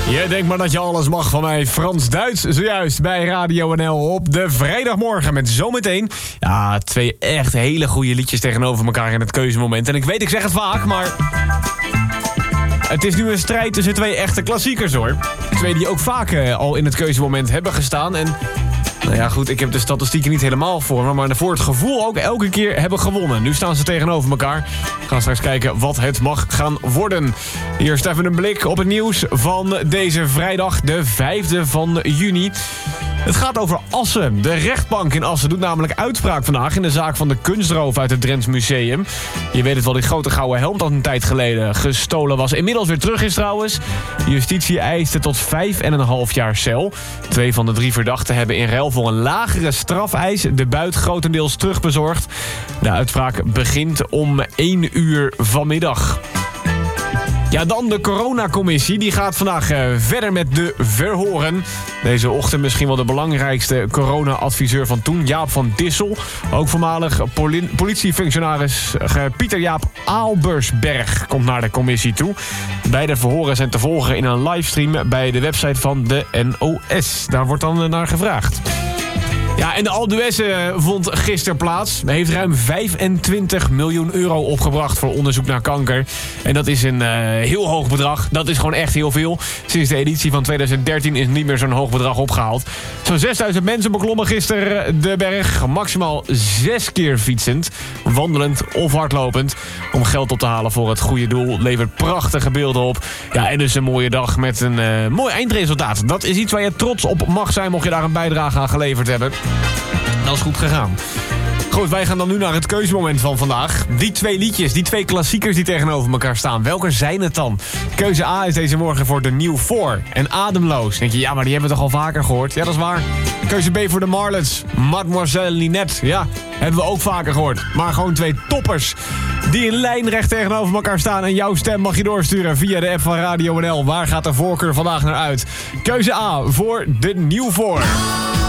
Je denkt maar dat je alles mag van mij. Frans-Duits zojuist bij Radio NL op de vrijdagmorgen. Met zometeen twee echt hele goede liedjes tegenover elkaar in het keuzemoment. En ik weet, ik zeg het vaak, maar het is nu een strijd tussen twee echte klassiekers, hoor. Twee die ook vaak al in het keuzemoment hebben gestaan. En nou ja, goed, ik heb de statistieken niet helemaal voor me, maar voor het gevoel ook elke keer hebben gewonnen. Nu staan ze tegenover elkaar. We gaan straks kijken wat het mag gaan worden. Eerst even een blik op het nieuws van deze vrijdag, de 5e van juni. Het gaat over Assen. De rechtbank in Assen doet namelijk uitspraak vandaag in de zaak van de kunstroof uit het Drents Museum. Je weet het wel, die grote gouden helm dat een tijd geleden gestolen was. Inmiddels weer terug is trouwens. Justitie eiste tot 5,5 jaar cel. 2 van de 3 verdachten hebben in ruil voor een lagere strafeis de buit grotendeels terugbezorgd. De uitspraak begint om 1 uur vanmiddag. Ja, dan de coronacommissie. Die gaat vandaag verder met de verhoren. Deze ochtend misschien wel de belangrijkste corona-adviseur van toen, Jaap van Dissel. Ook voormalig politiefunctionaris Pieter Jaap Aalbersberg komt naar de commissie toe. Beide verhoren zijn te volgen in een livestream bij de website van de NOS. Daar wordt dan naar gevraagd. Ja, en de Alpe d'Huez vond gisteren plaats. Hij heeft ruim 25 miljoen euro opgebracht voor onderzoek naar kanker. En dat is een heel hoog bedrag. Dat is gewoon echt heel veel. Sinds de editie van 2013 is niet meer zo'n hoog bedrag opgehaald. Zo'n 6000 mensen beklommen gisteren de berg. Maximaal 6 keer fietsend, wandelend of hardlopend. Om geld op te halen voor het goede doel. Levert prachtige beelden op. Ja, en dus een mooie dag met een mooi eindresultaat. Dat is iets waar je trots op mag zijn mocht je daar een bijdrage aan geleverd hebben. Dat is goed gegaan. Goed, wij gaan dan nu naar het keuzemoment van vandaag. Die 2 liedjes, die 2 klassiekers die tegenover elkaar staan. Welke zijn het dan? Keuze A is deze morgen voor de New 4 en Ademloos. Dan denk je, ja, maar die hebben we toch al vaker gehoord? Ja, dat is waar. Keuze B voor de Marlets. Mademoiselle Linette. Ja, hebben we ook vaker gehoord. Maar gewoon 2 toppers die in lijnrecht tegenover elkaar staan. En jouw stem mag je doorsturen via de app van Radio NL. Waar gaat de voorkeur vandaag naar uit? Keuze A voor de New 4.